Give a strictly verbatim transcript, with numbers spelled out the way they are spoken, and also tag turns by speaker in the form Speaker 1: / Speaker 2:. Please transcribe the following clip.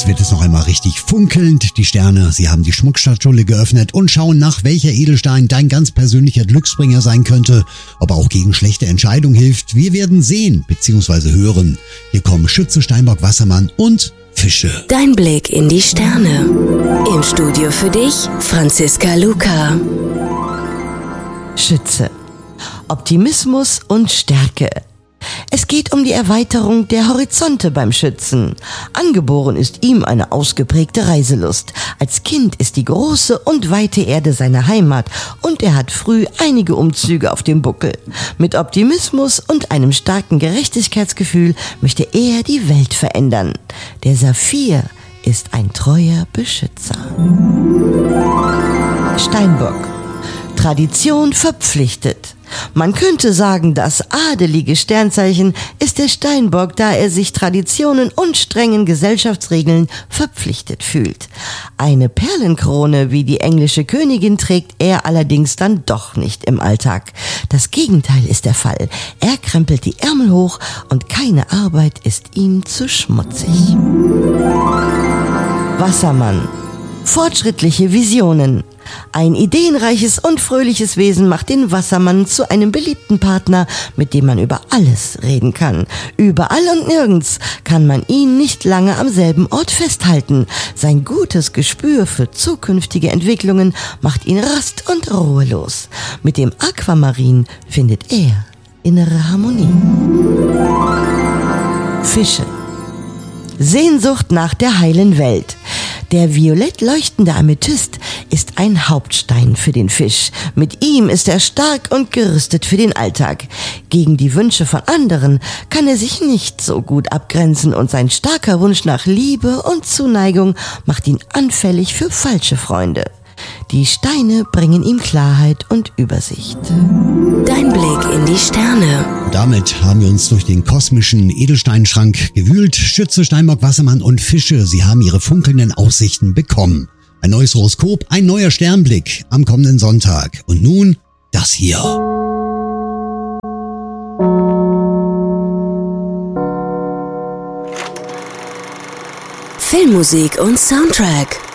Speaker 1: Jetzt wird es noch einmal richtig funkelnd. Die Sterne, sie haben die Schmuckschatulle geöffnet und schauen nach, welcher Edelstein dein ganz persönlicher Glücksbringer sein könnte. Ob er auch gegen schlechte Entscheidungen hilft, wir werden sehen bzw. hören. Hier kommen Schütze, Steinbock, Wassermann und Fische.
Speaker 2: Dein Blick in die Sterne. Im Studio für dich, Franziska Luca.
Speaker 3: Schütze. Optimismus und Stärke. Es geht um die Erweiterung der Horizonte beim Schützen. Angeboren ist ihm eine ausgeprägte Reiselust. Als Kind ist die große und weite Erde seine Heimat und er hat früh einige Umzüge auf dem Buckel. Mit Optimismus und einem starken Gerechtigkeitsgefühl möchte er die Welt verändern. Der Saphir ist ein treuer Beschützer. Steinbock. Tradition verpflichtet. Man könnte sagen, das adelige Sternzeichen ist der Steinbock, da er sich Traditionen und strengen Gesellschaftsregeln verpflichtet fühlt. Eine Perlenkrone wie die englische Königin trägt er allerdings dann doch nicht im Alltag. Das Gegenteil ist der Fall. Er krempelt die Ärmel hoch und keine Arbeit ist ihm zu schmutzig. Wassermann. Fortschrittliche Visionen. Ein ideenreiches und fröhliches Wesen macht den Wassermann zu einem beliebten Partner, mit dem man über alles reden kann. Überall und nirgends kann man ihn nicht lange am selben Ort festhalten. Sein gutes Gespür für zukünftige Entwicklungen macht ihn rast- und ruhelos. Mit dem Aquamarin findet er innere Harmonie. Fische. Sehnsucht nach der heilen Welt. Der violett leuchtende Amethyst ist ein Hauptstein für den Fisch. Mit ihm ist er stark und gerüstet für den Alltag. Gegen die Wünsche von anderen kann er sich nicht so gut abgrenzen und sein starker Wunsch nach Liebe und Zuneigung macht ihn anfällig für falsche Freunde. Die Steine bringen ihm Klarheit und Übersicht.
Speaker 2: Dein Blick in die Sterne.
Speaker 1: Damit haben wir uns durch den kosmischen Edelsteinschrank gewühlt. Schütze, Steinbock, Wassermann und Fische, sie haben ihre funkelnden Aussichten bekommen. Ein neues Horoskop, ein neuer Sternblick am kommenden Sonntag. Und nun das hier.
Speaker 2: Filmmusik und Soundtrack